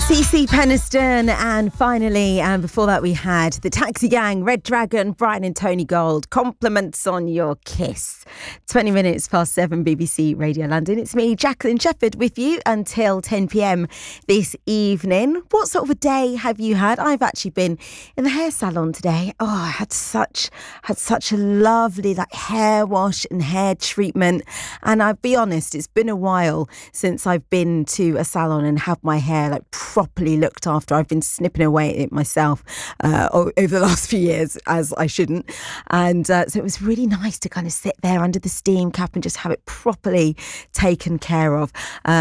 CeCe Peniston, and finally, and before that we had the Taxi Gang, Red Dragon, Brian and Tony Gold, Compliments on Your Kiss. 20 minutes past 7, BBC Radio London. It's me, Jacqueline Shefford, with you until 10 p.m. this evening. What sort of a day have you had? I've actually been in the hair salon today. Oh, I had such a lovely hair wash and hair treatment. And I'll be honest, it's been a while since I've been to a salon and had my hair properly looked after. I've been snipping away at it myself over the last few years, as I shouldn't. And so it was really nice to kind of sit there under the steam cap and just have it properly taken care of.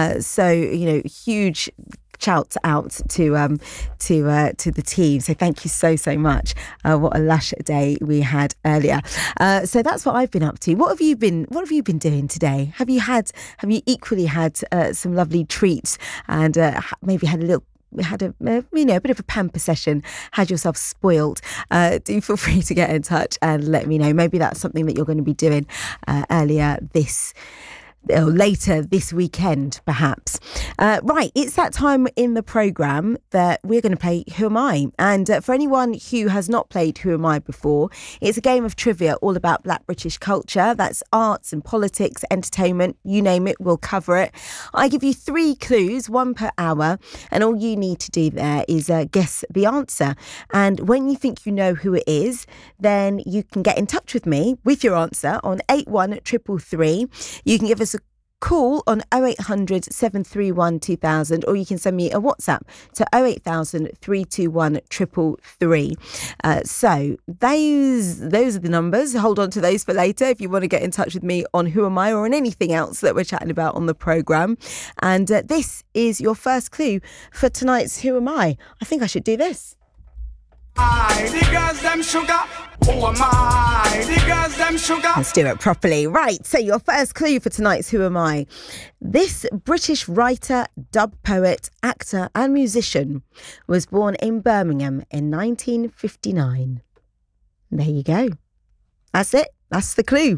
Huge shouts out to the team. So thank you so much. What a lush day we had earlier. So that's what I've been up to. What have you been doing today? Have you equally had some lovely treats and maybe had a bit of a pamper session, had yourself spoiled? Do feel free to get in touch and let me know. Maybe that's something that you're going to be doing later this weekend, perhaps. Right, it's that time in the programme that we're going to play Who Am I? And for anyone who has not played Who Am I before, it's a game of trivia all about Black British culture. That's arts and politics, entertainment, you name it, we'll cover it. I give you 3 clues, 1 per hour, and all you need to do there is guess the answer. And when you think you know who it is, then you can get in touch with me with your answer on 81333. You can give us a call on 0800 731 2000, or you can send me a WhatsApp to 08000 321 333. So those are the numbers. Hold on to those for later if you want to get in touch with me on Who Am I or on anything else that we're chatting about on the programme. And this is your first clue for tonight's Who Am I? I think I should do this. The girls them sugar. Who am I? The girls them sugar. Let's do it properly. Right, so your first clue for tonight's Who Am I? This British writer, dub poet, actor and musician was born in Birmingham in 1959. There you go. That's it. That's the clue.